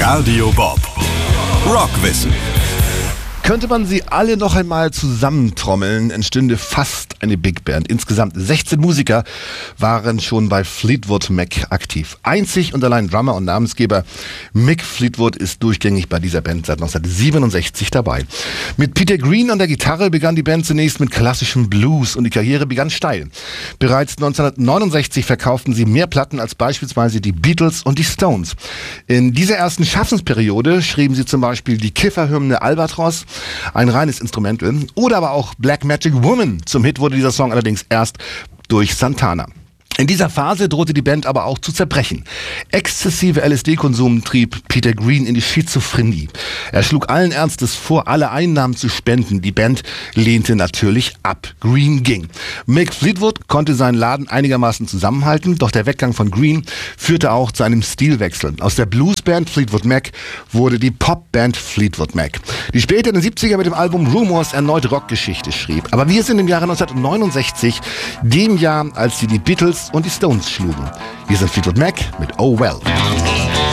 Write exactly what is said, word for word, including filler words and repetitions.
Radio Bob. Rockwissen. Könnte man sie alle noch einmal zusammentrommeln, entstünde fast eine Big Band. Insgesamt sechzehn Musiker waren schon bei Fleetwood Mac aktiv. Einzig und allein Drummer und Namensgeber Mick Fleetwood ist durchgängig bei dieser Band seit neunzehnhundertsiebenundsechzig dabei. Mit Peter Green an der Gitarre begann die Band zunächst mit klassischem Blues und die Karriere begann steil. Bereits neunzehnhundertneunundsechzig verkauften sie mehr Platten als beispielsweise die Beatles und die Stones. In dieser ersten Schaffensperiode schrieben sie zum Beispiel die Kifferhymne Albatros, ein reines Instrumental, oder aber auch Black Magic Woman. Zum Hit wurde dieser Song allerdings erst durch Santana. In dieser Phase drohte die Band aber auch zu zerbrechen. Exzessive L S D-Konsum trieb Peter Green in die Schizophrenie. Er schlug allen Ernstes vor, alle Einnahmen zu spenden. Die Band lehnte natürlich ab. Green ging. Mick Fleetwood konnte seinen Laden einigermaßen zusammenhalten, doch der Weggang von Green führte auch zu einem Stilwechsel. Aus der Bluesband Fleetwood Mac wurde die Popband Fleetwood Mac, die später in den siebziger mit dem Album Rumors erneut Rockgeschichte schrieb. Aber wir sind im Jahre neunzehnhundertneunundsechzig, dem Jahr, als sie die Beatles und die Stones schlugen. Hier sind Fleetwood Mac mit Oh Well.